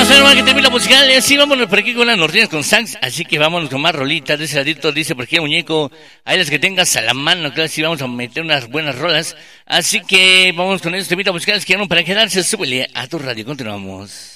Vamos a ver más que termina la musical. Y así vámonos por aquí con las norteñas con Sax. Así que vámonos con más rolitas de ese ladito. Dice por aquí el muñeco. Ahí las que tengas a la mano. Claro, sí vamos a meter unas buenas rolas. Así que vamos con esos temitas musicales que llegaron para quedarse. Súbele a tu radio. Continuamos.